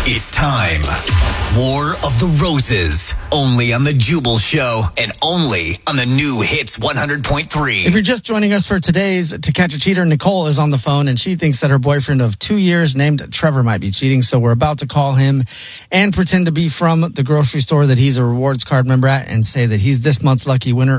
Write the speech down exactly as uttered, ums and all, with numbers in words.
It's time. War of the Roses. Only on The Jubal Show and only on the new Hits one hundred point three. If you're just joining us for today's To Catch a Cheater, Nicole is on the phone and she thinks that her boyfriend of two years named Trevor might be cheating. So we're about to call him and pretend to be from the grocery store that he's a rewards card member at and say that he's this month's lucky winner